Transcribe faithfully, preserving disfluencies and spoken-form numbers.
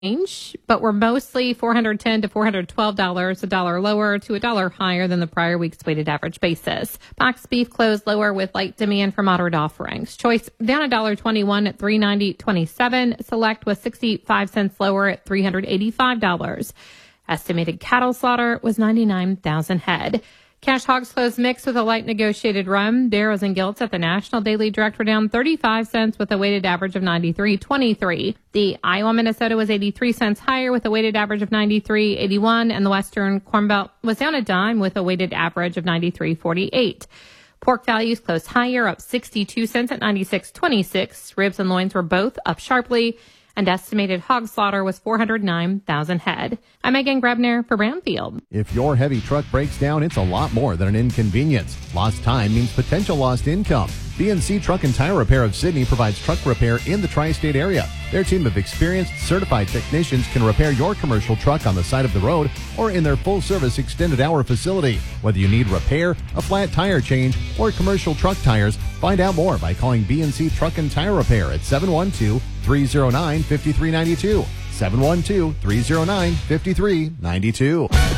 range, but were mostly four hundred ten to four hundred twelve dollars, a dollar lower to a dollar higher than the prior week's weighted average basis. Boxed beef closed lower with light demand for moderate offerings. Choice down a dollar twenty-one at three ninety twenty-seven. Select was sixty-five cents lower at three hundred eighty-five dollars. Estimated cattle slaughter was ninety-nine thousand head. Cash hogs closed mixed with a light negotiated run. Barrows and gilts at the National Daily Direct were down thirty-five cents with a weighted average of ninety-three twenty-three. The Iowa Minnesota was eighty-three cents higher with a weighted average of ninety-three eighty-one, and the Western Corn Belt was down a dime with a weighted average of ninety-three forty-eight. Pork values closed higher, up sixty-two cents at ninety-six twenty-six. Ribs and loins were both up sharply, and estimated hog slaughter was four hundred nine thousand head. I'm Megan Grebner for Brownfield. If your heavy truck breaks down, it's a lot more than an inconvenience. Lost time means potential lost income. B and C Truck and Tire Repair of Sidney provides truck repair in the tri-state area. Their team of experienced, certified technicians can repair your commercial truck on the side of the road or in their full-service extended hour facility. Whether you need repair, a flat tire change, or commercial truck tires, find out more by calling B and C Truck and Tire Repair at seven one two, three oh nine, five three nine two. seven one two, three oh nine, five three nine two.